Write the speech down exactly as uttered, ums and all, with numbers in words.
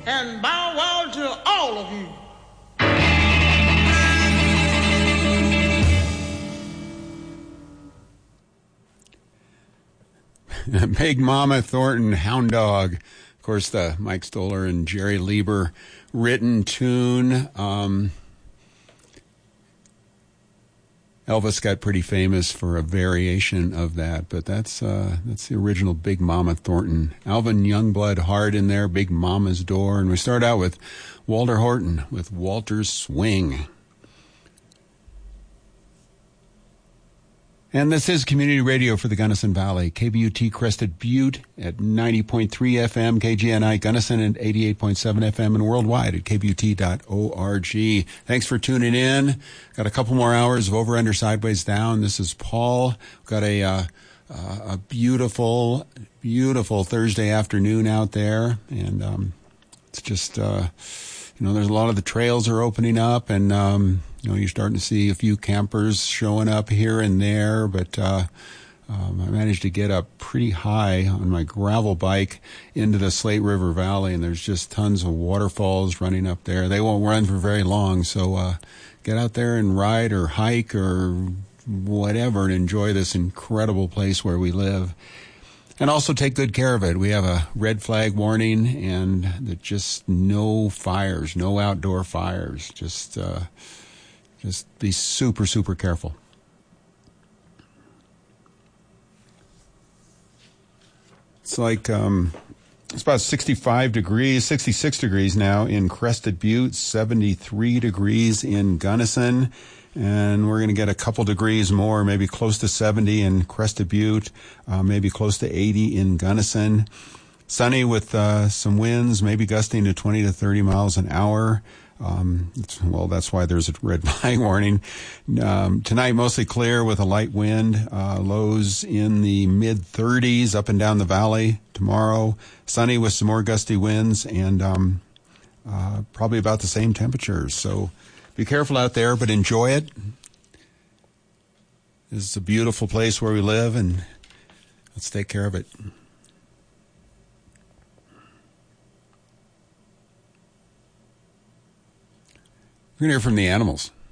and bow wow to all of you. Big Mama Thornton, Hound Dog. Of course, the Mike Stoller and Jerry Lieber written tune. Um, Elvis got pretty famous for a variation of that, but that's uh, that's the original Big Mama Thornton. Alvin Youngblood Hart in there, Big Mama's Door. And we start out with Walter Horton with Walter's Swing. And this is community radio for the Gunnison Valley. K B U T Crested Butte at ninety point three F M, K G N I Gunnison at eighty-eight point seven F M, and worldwide at k b u t dot org. Thanks for tuning in. Got a couple more hours of Over, Under, Sideways, Down. This is Paul. Got a, uh, uh, a beautiful, beautiful Thursday afternoon out there. And um, it's just, uh, you know, there's a lot of the trails are opening up, and um, you know, you're starting to see a few campers showing up here and there, but uh, um, I managed to get up pretty high on my gravel bike into the Slate River Valley, and there's just tons of waterfalls running up there. They won't run for very long, so uh, get out there and ride or hike or whatever and enjoy this incredible place where we live. And also take good care of it. We have a red flag warning, and that just no fires, no outdoor fires. Just uh, just be super, super careful. It's like um, it's about sixty-five degrees, sixty-six degrees now in Crested Butte, seventy-three degrees in Gunnison. And we're going to get a couple degrees more, maybe close to seventy in Crested Butte, uh, maybe close to eighty in Gunnison. Sunny with uh, some winds, maybe gusting to twenty to thirty miles an hour. Um, well, that's why there's a red flag warning. Um, tonight, mostly clear with a light wind. Uh, lows in the mid thirties up and down the valley. Tomorrow, sunny with some more gusty winds, and um, uh, probably about the same temperatures. So be careful out there, but enjoy it. This is a beautiful place where we live, and let's take care of it. We're going to hear from the Animals.